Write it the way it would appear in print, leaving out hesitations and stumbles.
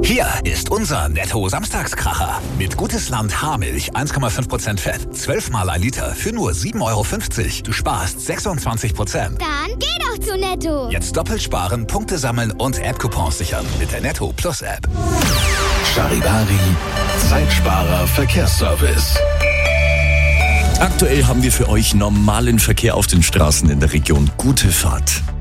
Hier ist unser Netto-Samstagskracher. Mit Gutes Land Haarmilch 1,5% Fett, 12 mal ein Liter für nur 7,50 €. Du sparst 26%. Dann geh doch zu Netto. Jetzt doppelt sparen, Punkte sammeln und App-Coupons sichern mit der Netto Plus App. Charivari, Zeitsparer Verkehrsservice. Aktuell haben wir für euch normalen Verkehr auf den Straßen in der Region. Gute Fahrt.